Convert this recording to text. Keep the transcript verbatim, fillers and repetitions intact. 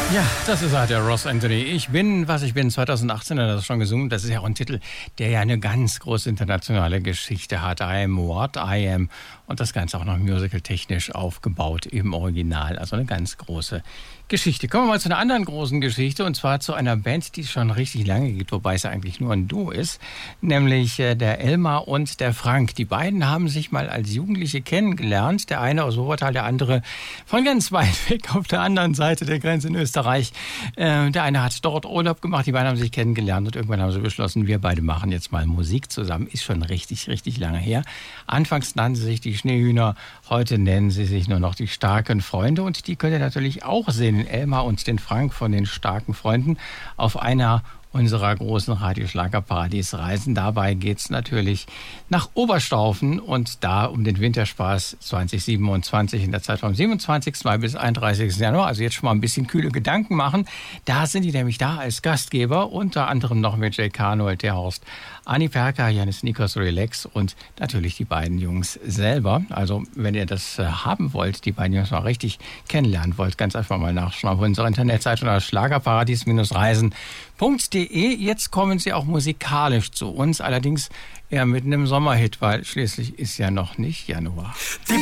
Ja, das ist halt der Ross Anthony. Ich bin, was ich bin, zwanzig achtzehn hat er das schon gesungen. Das ist ja auch ein Titel, der ja eine ganz große internationale Geschichte hat. I am what I am. Und das Ganze auch noch musical-technisch aufgebaut im Original. Also eine ganz große Geschichte. Kommen wir mal zu einer anderen großen Geschichte. Und zwar zu einer Band, die es schon richtig lange gibt, wobei es ja eigentlich nur ein Duo ist. Nämlich äh, der Elmar und der Frank. Die beiden haben sich mal als Jugendliche kennengelernt. Der eine aus Wuppertal, der andere von ganz weit weg auf der anderen Seite der Grenze in Österreich. Äh, der eine hat dort Urlaub gemacht. Die beiden haben sich kennengelernt und irgendwann haben sie beschlossen, wir beide machen jetzt mal Musik zusammen. Ist schon richtig, richtig lange her. Anfangs nannten sie sich die Schneehühner. Heute nennen sie sich nur noch die starken Freunde. Und die könnt ihr natürlich auch sehen, den Elmar und den Frank von den starken Freunden auf einer unserer großen Radioschlagerparadies-Reisen. Dabei geht's natürlich nach Oberstaufen und da um den Winterspaß zwanzig siebenundzwanzig in der Zeit vom siebenundzwanzigsten Mai bis einunddreißigsten Januar. Also jetzt schon mal ein bisschen kühle Gedanken machen. Da sind die nämlich da als Gastgeber, unter anderem noch mit Jay Kano, der Horst, Anni Perka, Janis Nikos Relax und natürlich die beiden Jungs selber. Also wenn ihr das äh, haben wollt, die beiden Jungs mal richtig kennenlernen wollt, ganz einfach mal nachschauen auf unserer Internetseite oder schlagerparadies-reisen punkt de. Jetzt kommen sie auch musikalisch zu uns, allerdings eher mit einem Sommerhit, weil schließlich ist ja noch nicht Januar.